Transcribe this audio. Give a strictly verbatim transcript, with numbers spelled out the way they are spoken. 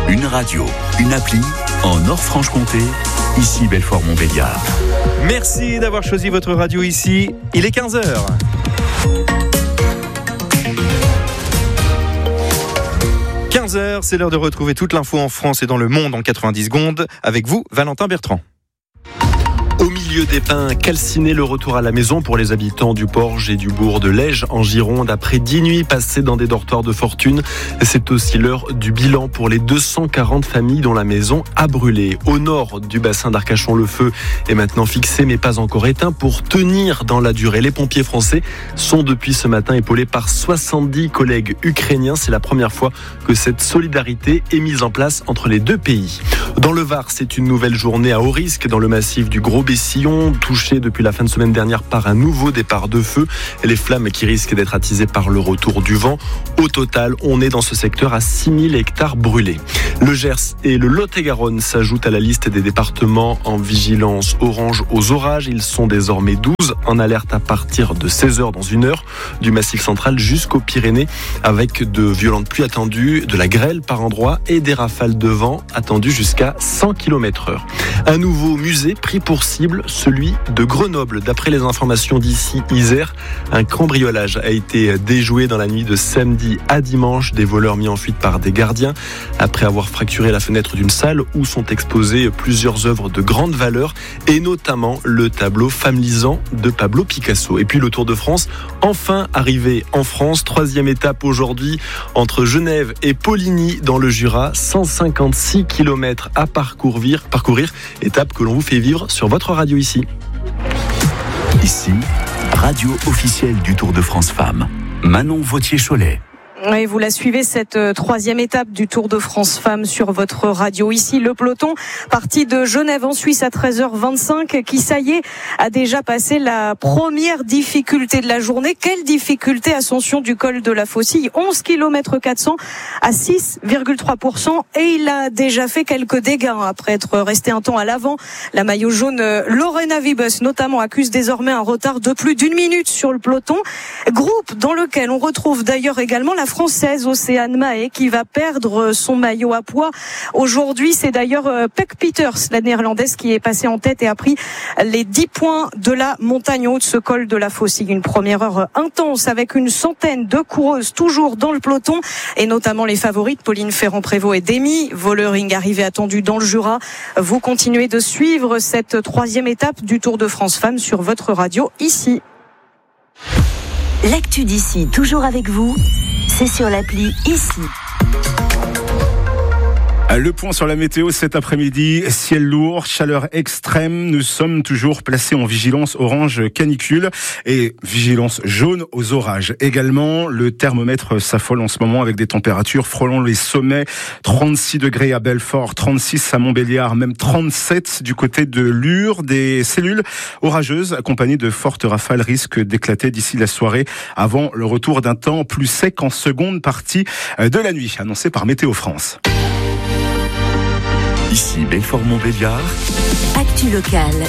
Une radio, une appli, en Nord-Franche-Comté, ici Belfort-Montbéliard. Merci d'avoir choisi votre radio ici. Il est quinze heures. quinze heures, c'est l'heure de retrouver toute l'info en France et dans le monde en quatre-vingt-dix secondes. Avec vous, Valentin Bertrand. Au milieu des pins calcinés, le retour à la maison pour les habitants du Porge et du bourg de Lège en Gironde après dix nuits passées dans des dortoirs de fortune. C'est aussi l'heure du bilan pour les deux cent quarante familles dont la maison a brûlé. Au nord du bassin d'Arcachon, le feu est maintenant fixé mais pas encore éteint pour tenir dans la durée. Les pompiers français sont depuis ce matin épaulés par soixante-dix collègues ukrainiens. C'est la première fois que cette solidarité est mise en place entre les deux pays. Dans le Var, c'est une nouvelle journée à haut risque dans le massif du Gros-Bessillon, touché depuis la fin de semaine dernière par un nouveau départ de feu. Les flammes qui risquent d'être attisées par le retour du vent. Au total, on est dans ce secteur à six mille hectares brûlés. Le Gers et le Lot-et-Garonne s'ajoutent à la liste des départements en vigilance orange aux orages. Ils sont désormais douze en alerte à partir de seize heures dans une heure, du Massif central jusqu'aux Pyrénées, avec de violentes pluies attendues, de la grêle par endroits et des rafales de vent attendues jusqu'à cent kilomètres heure. Un nouveau musée pris pour cible, celui de Grenoble. D'après les informations d'ici Isère, un cambriolage a été déjoué dans la nuit de samedi à dimanche. Des voleurs mis en fuite par des gardiens après avoir fracturé la fenêtre d'une salle où sont exposées plusieurs œuvres de grande valeur et notamment le tableau Femmes lisant de Pablo Picasso. Et puis le Tour de France, enfin arrivé en France. Troisième étape aujourd'hui entre Genève et Poligny dans le Jura. cent cinquante-six kilomètres à parcourir, parcourir, étape que l'on vous fait vivre sur votre radio ici. Ici, radio officielle du Tour de France Femmes. Manon Vautier-Cholet. Et vous la suivez, cette troisième étape du Tour de France Femmes sur votre radio. Ici, le peloton, parti de Genève en Suisse à treize heures vingt-cinq, qui, ça y est, a déjà passé la première difficulté de la journée. Quelle difficulté? Ascension du col de la Faucille, onze kilomètres quatre cents à six virgule trois pour cent. Et il a déjà fait quelques dégâts après être resté un temps à l'avant. La maillot jaune Lorena Wiebes, notamment, accuse désormais un retard de plus d'une minute sur le peloton. Groupe dans lequel on retrouve d'ailleurs également la française Océane Mahé qui va perdre son maillot à poids. Aujourd'hui, c'est d'ailleurs Pek Peters, la néerlandaise, qui est passée en tête et a pris les dix points de la montagne haute, ce col de la Faucille. Une première heure intense avec une centaine de coureuses toujours dans le peloton et notamment les favorites Pauline Ferrand-Prévot et Demi Vollering, arrivée attendue dans le Jura. Vous continuez de suivre cette troisième étape du Tour de France Femmes sur votre radio ici. L'actu d'ici, toujours avec vous, c'est sur l'appli ici. Le point sur la météo cet après-midi, ciel lourd, chaleur extrême. Nous sommes toujours placés en vigilance orange canicule et vigilance jaune aux orages. Également, le thermomètre s'affole en ce moment avec des températures frôlant les sommets. trente-six degrés à Belfort, trente-six à Montbéliard, même trente-sept du côté de Lure. Des cellules orageuses accompagnées de fortes rafales risquent d'éclater d'ici la soirée avant le retour d'un temps plus sec en seconde partie de la nuit, annoncé par Météo France. Ici Belfort-Montbéliard. Actu locale.